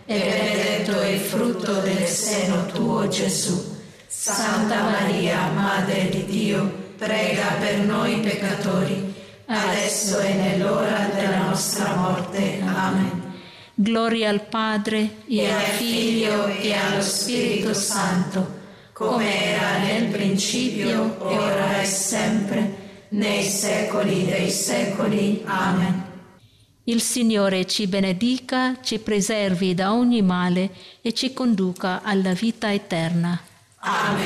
e benedetto è il frutto del seno tuo, Gesù. Santa Maria, Madre di Dio, prega per noi peccatori, adesso e nell'ora della nostra morte. Amen. Gloria al Padre, E al Figlio, e allo Spirito Santo, come era nel principio, ora e sempre, nei secoli dei secoli. Amen. il Signore ci benedica, ci preservi da ogni male e ci conduca alla vita eterna. Amen.